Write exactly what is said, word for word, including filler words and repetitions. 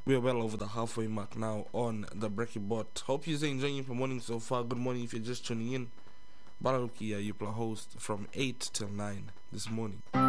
We're well over the halfway mark now on the Breaking Bot. Hope you're enjoying your morning so far. Good morning if you're just tuning in. Balaluki, your host from eight till nine this morning.